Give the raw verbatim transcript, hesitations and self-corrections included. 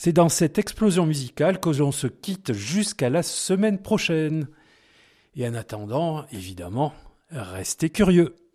C'est dans cette explosion musicale que l'on se quitte jusqu'à la semaine prochaine. Et en attendant, évidemment, restez curieux.